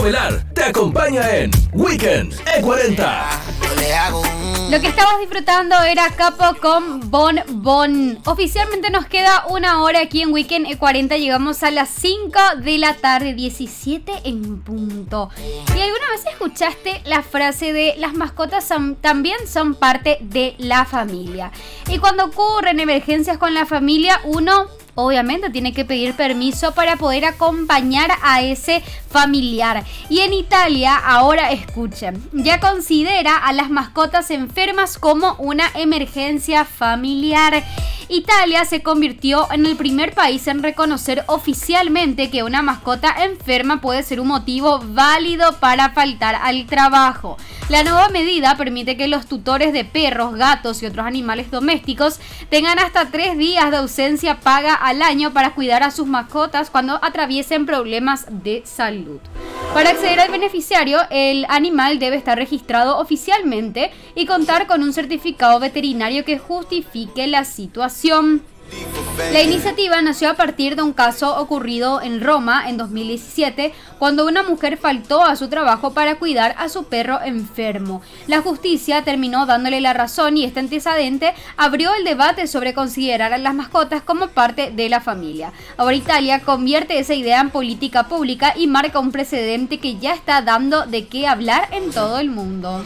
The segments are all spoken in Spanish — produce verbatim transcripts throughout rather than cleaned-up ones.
Velar te acompaña en Weekend E cuarenta. Lo que estabas disfrutando era Capo con Bon Bon. Oficialmente nos queda una hora aquí en Weekend E cuarenta. Llegamos a las cinco de la tarde, diecisiete en punto. ¿Y alguna vez escuchaste la frase de las mascotas son, también son parte de la familia? Y cuando ocurren emergencias con la familia, uno obviamente tiene que pedir permiso para poder acompañar a ese familiar. Y en Italia, ahora escuchen, ya considera a las mascotas enfermas como una emergencia familiar. Italia se convirtió en el primer país en reconocer oficialmente que una mascota enferma puede ser un motivo válido para faltar al trabajo. La nueva medida permite que los tutores de perros, gatos y otros animales domésticos tengan hasta tres días de ausencia paga al año para cuidar a sus mascotas cuando atraviesen problemas de salud. Para acceder al beneficiario, el animal debe estar registrado oficialmente y contar con un certificado veterinario que justifique la situación. La iniciativa nació a partir de un caso ocurrido en Roma en dos mil diecisiete, cuando una mujer faltó a su trabajo para cuidar a su perro enfermo. La justicia terminó dándole la razón y este antecedente abrió el debate sobre considerar a las mascotas como parte de la familia. Ahora Italia convierte esa idea en política pública y marca un precedente que ya está dando de qué hablar en todo el mundo.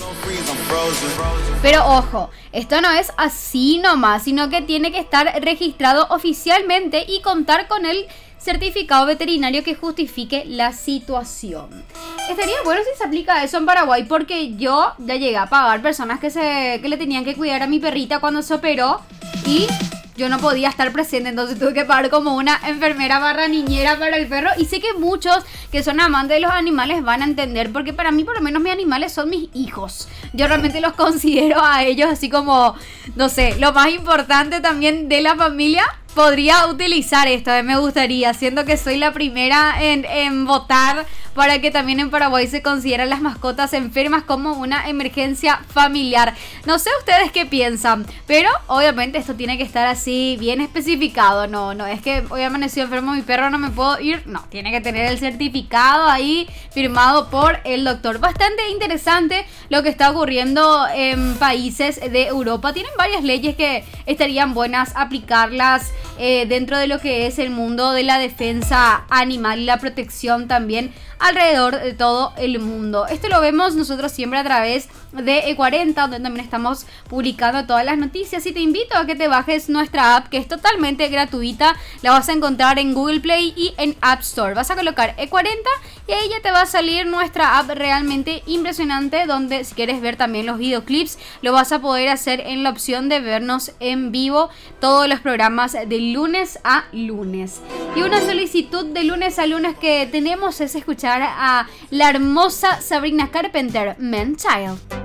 Pero ojo, esto no es así nomás, sino que tiene que estar registrado oficialmente y contar con el certificado veterinario que justifique la situación. Estaría bueno si se aplica eso en Paraguay, porque yo ya llegué a pagar personas que, se, que le tenían que cuidar a mi perrita cuando se operó y yo no podía estar presente, entonces tuve que pagar como una enfermera barra niñera para el perro. Y sé que muchos que son amantes de los animales van a entender, porque para mí por lo menos mis animales son mis hijos. Yo realmente los considero a ellos así como, no sé, lo más importante también de la familia. Podría utilizar esto, eh, me gustaría, siendo que soy la primera en, en votar para que también en Paraguay se consideren las mascotas enfermas como una emergencia familiar. No sé ustedes qué piensan, pero obviamente esto tiene que estar así bien especificado. No, no es que hoy amaneció enfermo mi perro, no me puedo ir. No, tiene que tener el certificado ahí firmado por el doctor. Bastante interesante lo que está ocurriendo en países de Europa. Tienen varias leyes que estarían buenas aplicarlas Eh, dentro de lo que es el mundo de la defensa animal y la protección también alrededor de todo el mundo. Esto lo vemos nosotros siempre a través de E cuarenta, donde también estamos publicando todas las noticias, y te invito a que te bajes nuestra app, que es totalmente gratuita. La vas a encontrar en Google Play y en App Store. Vas a colocar E cuarenta y ahí ya te va a salir nuestra app realmente impresionante, donde si quieres ver también los videoclips, lo vas a poder hacer en la opción de vernos en vivo todos los programas de lunes a lunes. Y una solicitud de lunes a lunes que tenemos es escuchar a la hermosa Sabrina Carpenter, Man Child.